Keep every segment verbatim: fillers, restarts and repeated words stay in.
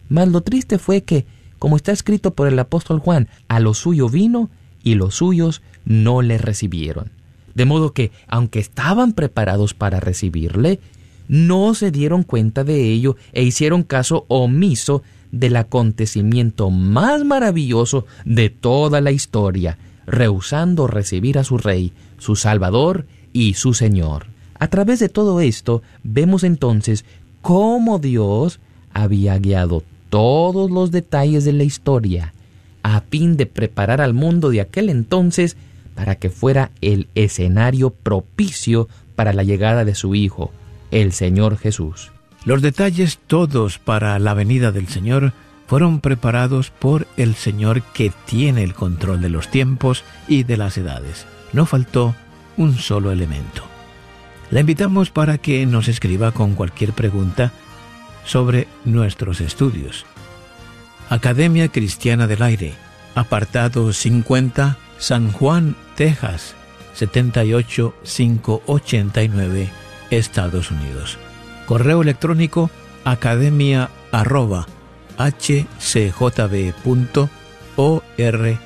Mas lo triste fue que, como está escrito por el apóstol Juan, a lo suyo vino y los suyos no le recibieron. De modo que, aunque estaban preparados para recibirle, no se dieron cuenta de ello e hicieron caso omiso del acontecimiento más maravilloso de toda la historia, rehusando recibir a su Rey, su Salvador y su Señor. A través de todo esto, vemos entonces cómo Dios había guiado todos los detalles de la historia a fin de preparar al mundo de aquel entonces para que fuera el escenario propicio para la llegada de su Hijo, el Señor Jesús. Los detalles todos para la venida del Señor fueron preparados por el Señor, que tiene el control de los tiempos y de las edades. No faltó un solo elemento. La invitamos para que nos escriba con cualquier pregunta sobre nuestros estudios. Academia Cristiana del Aire, apartado cincuenta, San Juan, Texas, setenta y ocho mil quinientos ochenta y nueve, Estados Unidos. Correo electrónico academia arroba h c j b punto org.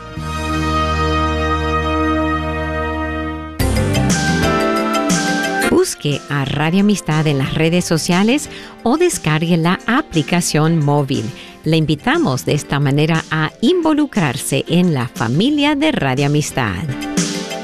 Busque a Radio Amistad en las redes sociales o descargue la aplicación móvil. Le invitamos de esta manera a involucrarse en la familia de Radio Amistad.